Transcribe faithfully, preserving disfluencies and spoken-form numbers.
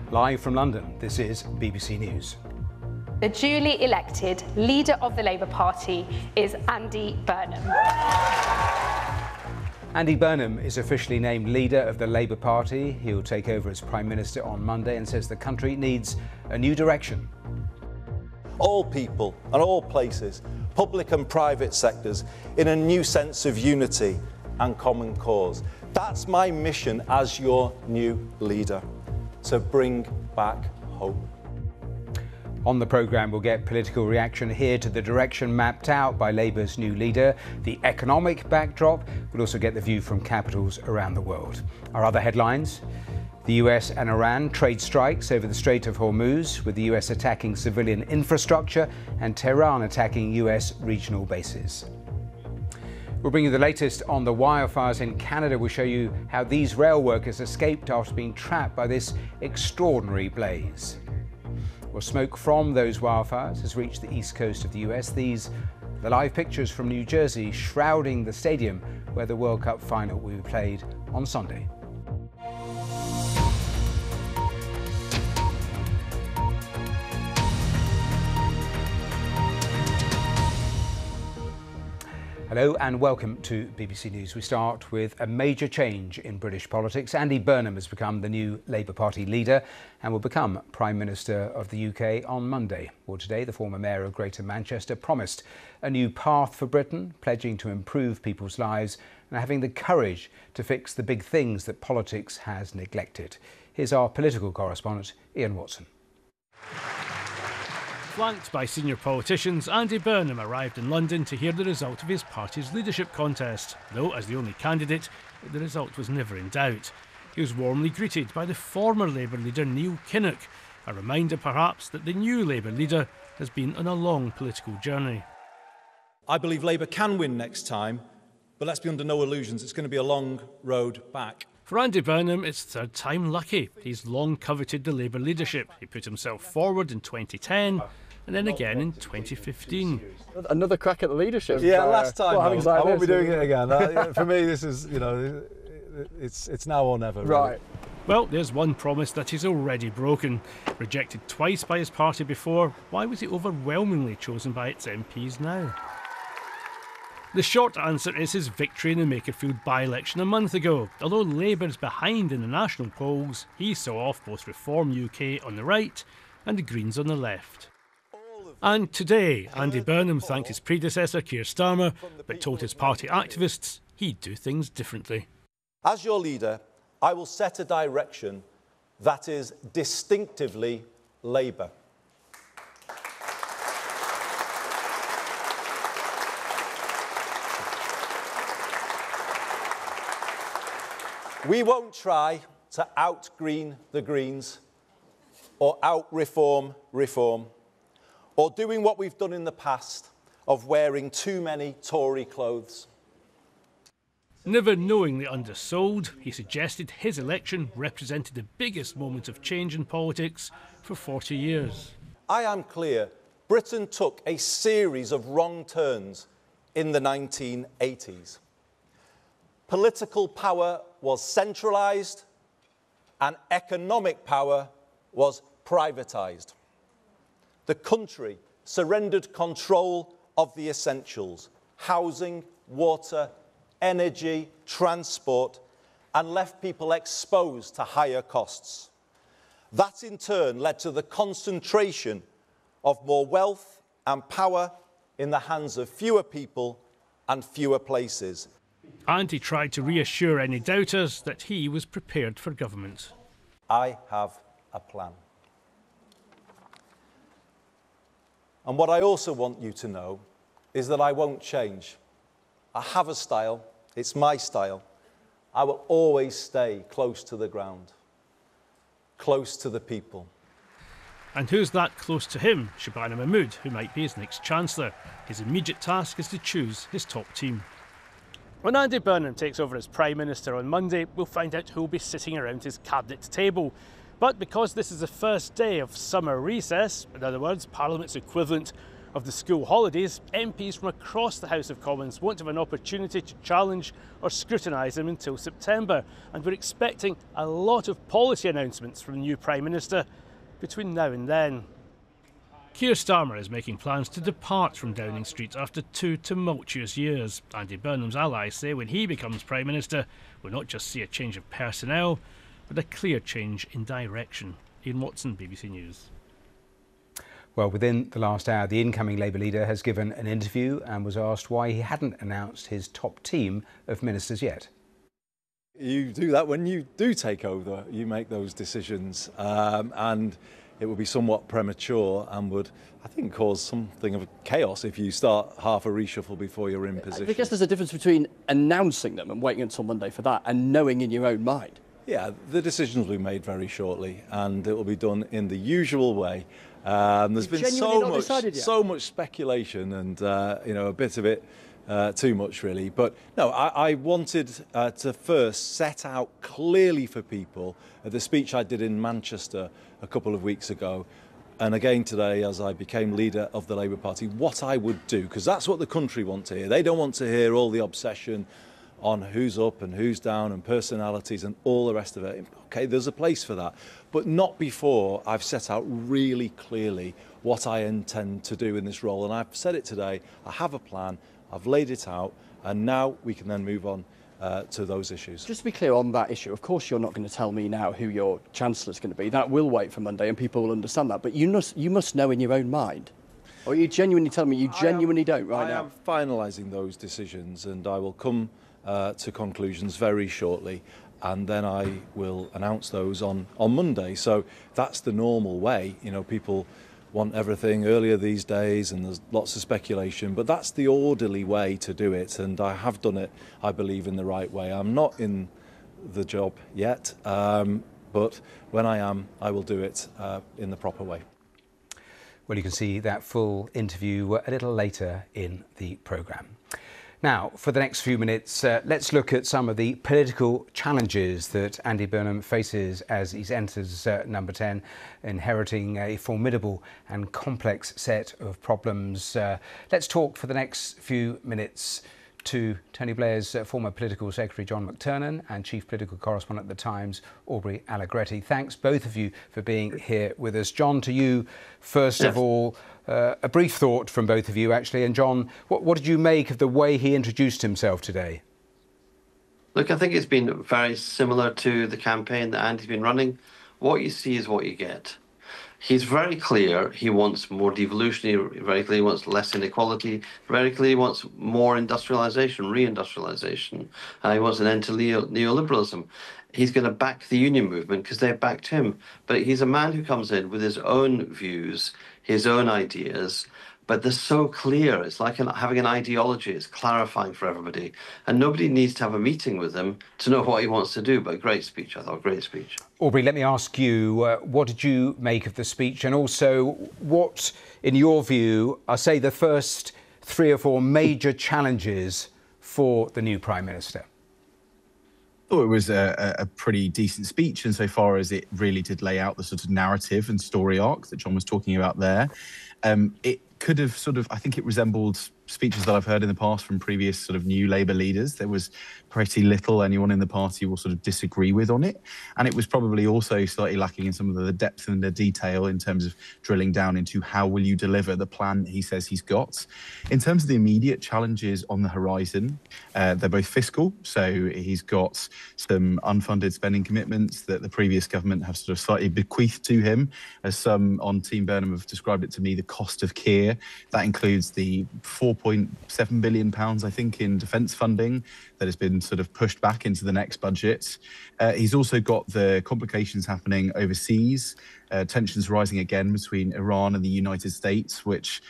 Live from London, this is B B C News. The duly elected leader of the Labour Party is Andy Burnham. Andy Burnham is officially named leader of the Labour Party. He'll take over as Prime Minister on Monday and says the country needs a new direction. All people and all places, public and private sectors, in a new sense of unity and common cause. That's my mission as your new leader, to bring back hope. On the programme, we'll get political reaction here to the direction mapped out by Labour's new leader, the economic backdrop. We'll also get the view from capitals around the world. Our other headlines: the U S and Iran trade strikes over the Strait of Hormuz, with the U S attacking civilian infrastructure and Tehran attacking U S regional bases. We'll bring you the latest on the wildfires in Canada. We'll show you how these rail workers escaped after being trapped by this extraordinary blaze. Well, smoke from those wildfires has reached the east coast of the U S. These are the live pictures from New Jersey shrouding the stadium where the World Cup final will be played on Sunday. Hello and welcome to B B C News. We start with a major change in British politics. Andy Burnham has become the new Labour Party leader and will become Prime Minister of the U K on Monday. Well, today, the former Mayor of Greater Manchester promised a new path for Britain, pledging to improve people's lives and having the courage to fix the big things that politics has neglected. Here's our political correspondent, Ian Watson. Flanked by senior politicians, Andy Burnham arrived in London to hear the result of his party's leadership contest. Though, as the only candidate, the result was never in doubt. He was warmly greeted by the former Labour leader Neil Kinnock, a reminder perhaps that the new Labour leader has been on a long political journey. I believe Labour can win next time, but let's be under no illusions, it's going to be a long road back. For Andy Burnham, it's third time lucky. He's long coveted the Labour leadership. He put himself forward in twenty ten and then again in twenty fifteen. Another crack at the leadership. Yeah, last time. Well, no, like I won't this, be doing it again. Uh, for me, this is, you know, it's it's now or never. Really. Right. Well, there's one promise that he's already broken. Rejected twice by his party before, why was he overwhelmingly chosen by its M Ps now? The short answer is his victory in the Makerfield by-election a month ago. Although Labour's behind in the national polls, he saw off both Reform U K on the right and the Greens on the left. And today, Andy Burnham thanked his predecessor, Keir Starmer, but told his party activists he'd do things differently. As your leader, I will set a direction that is distinctively Labour. We won't try to out-green the Greens or out-reform reform, or doing what we've done in the past of wearing too many Tory clothes. Never knowingly undersold, he suggested his election represented the biggest moment of change in politics for forty years. I am clear, Britain took a series of wrong turns in the nineteen eighties. Political power was centralised and economic power was privatised. The country surrendered control of the essentials: housing, water, energy, transport, and left people exposed to higher costs. That in turn led to the concentration of more wealth and power in the hands of fewer people and fewer places. And he tried to reassure any doubters that he was prepared for government. I have a plan. And what I also want you to know is that I won't change. I have a style, it's my style. I will always stay close to the ground, close to the people. And who's that close to him? Shabana Mahmood, who might be his next Chancellor. His immediate task is to choose his top team. When Andy Burnham takes over as Prime Minister on Monday, we'll find out who'll be sitting around his cabinet table. But because this is the first day of summer recess, in other words, Parliament's equivalent of the school holidays, M Ps from across the House of Commons won't have an opportunity to challenge or scrutinise them until September, and we're expecting a lot of policy announcements from the new Prime Minister between now and then. Keir Starmer is making plans to depart from Downing Street after two tumultuous years. Andy Burnham's allies say when he becomes Prime Minister, we'll not just see a change of personnel, but a clear change in direction. Ian Watson, B B C News. Well, within the last hour, the incoming Labour leader has given an interview and was asked why he hadn't announced his top team of ministers yet. You do that when you do take over, you make those decisions, um, and it would be somewhat premature and would, I think, cause something of chaos if you start half a reshuffle before you're in position. I guess there's a difference between announcing them and waiting until Monday for that and knowing in your own mind. Yeah, the decisions will be made very shortly, and it will be done in the usual way. Um, there's You've been so much, yet? so much speculation, and uh, you know, a bit of it uh, too much, really. But no, I, I wanted uh, to first set out clearly for people uh, the speech I did in Manchester a couple of weeks ago, and again today as I became leader of the Labour Party, what I would do, because that's what the country want to hear. They don't want to hear all the obsession on who's up and who's down and personalities and all the rest of it. Okay, there's a place for that, but not before I've set out really clearly what I intend to do in this role. And I've said it today, I have a plan, I've laid it out, and now we can then move on uh, to those issues. Just to be clear on that issue, of course you're not going to tell me now who your Chancellor's going to be. That will wait for Monday and people will understand that. But you must, you must know in your own mind. Or are you genuinely telling me you genuinely am, don't right I now? I am finalising those decisions, and I will come uh, to conclusions very shortly, and then I will announce those on, on Monday. So that's the normal way. You know, people want everything earlier these days, and there's lots of speculation, but that's the orderly way to do it, and I have done it, I believe, in the right way. I'm not in the job yet, um, but when I am, I will do it uh, in the proper way. Well, you can see that full interview a little later in the programme. Now, for the next few minutes, uh, let's look at some of the political challenges that Andy Burnham faces as he enters uh, number ten, inheriting a formidable and complex set of problems. Uh, let's talk for the next few minutes to Tony Blair's uh, former political secretary, John McTernan, and chief political correspondent at The Times, Aubrey Allegretti. Thanks, both of you, for being here with us. John, to you, first yes. of all, uh, a brief thought from both of you, actually. And John, what, what did you make of the way he introduced himself today? Look, I think it's been very similar to the campaign that Andy's been running. What you see is what you get. He's very clear he wants more devolution, he very clear he wants less inequality, very clear he wants more industrialisation, reindustrialisation. Uh, he wants an end to neo neoliberalism. He's going to back the union movement because they've backed him. But he's a man who comes in with his own views, his own ideas, but they're so clear. It's like an, having an ideology. It's clarifying for everybody. And nobody needs to have a meeting with him to know what he wants to do. But great speech, I thought, great speech. Aubrey, let me ask you, uh, what did you make of the speech? And also, what, in your view, are, say, the first three or four major challenges for the new Prime Minister? I thought it was a, a pretty decent speech insofar as it really did lay out the sort of narrative and story arc that John was talking about there. Um, it could have sort of, I think it resembled speeches that I've heard in the past from previous sort of new Labour leaders. There was pretty little anyone in the party will sort of disagree with on it. And it was probably also slightly lacking in some of the depth and the detail in terms of drilling down into how will you deliver the plan he says he's got. In terms of the immediate challenges on the horizon, uh, they're both fiscal. So he's got some unfunded spending commitments that the previous government have sort of slightly bequeathed to him. As some on Team Burnham have described it to me, the cost of care. That includes the four point seven billion pounds, I think, in defence funding that has been sort of pushed back into the next budget. Uh, he's also got the complications happening overseas, uh, tensions rising again between Iran and the United States, which